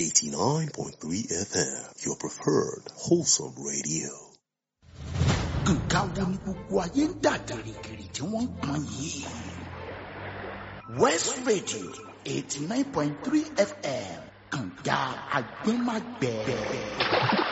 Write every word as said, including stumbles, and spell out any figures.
eighty-nine point three F M, your preferred wholesome radio. Nǹkan wo ni gbogbo ayé ń dà gìrìgìrì tí wọ́n ń pọn yìí? West Radio eighty nine point three F M, kànga àgbẹ̀mágbẹ̀.